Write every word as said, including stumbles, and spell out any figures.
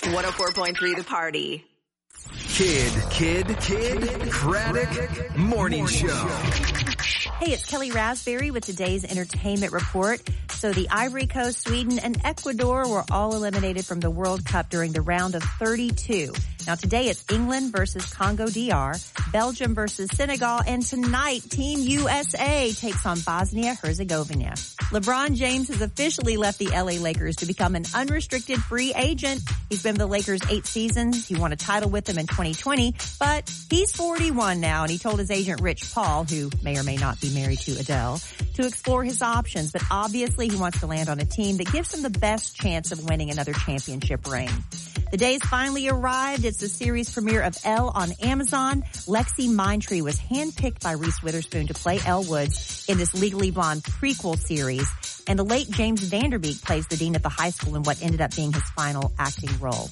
one oh four point three The Party. Kid, Kid, Kid, Craddock Morning Show. Hey, it's Kelly Raspberry with today's entertainment report. So the Ivory Coast, Sweden, and Ecuador were all eliminated from the World Cup during the round of thirty-two. Now today it's England versus Congo D R, Belgium versus Senegal, and tonight Team U S A takes on Bosnia-Herzegovina. LeBron James has officially left the L A Lakers to become an unrestricted free agent. He's been with the Lakers eight seasons. He won a title with them in twenty twenty, but he's forty-one now, and he told his agent Rich Paul, who may or may not be married to Adele, to explore his options. But obviously he wants to land on a team that gives him the best chance of winning another championship ring. The day's finally arrived. It's the series premiere of Elle on Amazon. Lexi Mindtree was handpicked by Reese Witherspoon to play Elle Woods in this Legally Blonde prequel series. And the late James Vanderbeek plays the dean of the high school in what ended up being his final acting role.